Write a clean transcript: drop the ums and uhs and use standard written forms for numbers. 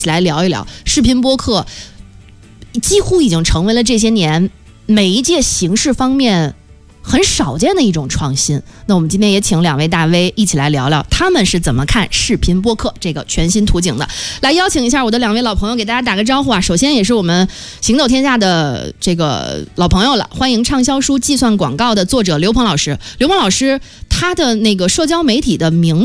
来聊一聊视频播客，几乎已经成为了这些年每一届形式方面很少见的一种创新。那我们今天也请两位大 V 一起来聊聊他们是怎么看视频播客这个全新途径的。来邀请一下我的两位老朋友给大家打个招呼啊。首先也是我们行走天下的这个老朋友了，欢迎畅销书计算广告的作者刘鹏老师。刘鹏老师他的那个社交媒体的名